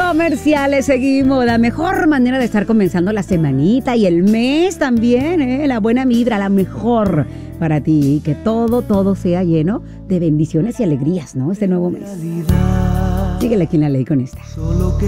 Comerciales, seguimos. La mejor manera de estar comenzando la semanita y el mes también, ¿eh? La buena vibra, la mejor para ti. Que todo sea lleno de bendiciones y alegrías, ¿no? Este nuevo mes. Síguele aquí en La Ley con esta. Solo que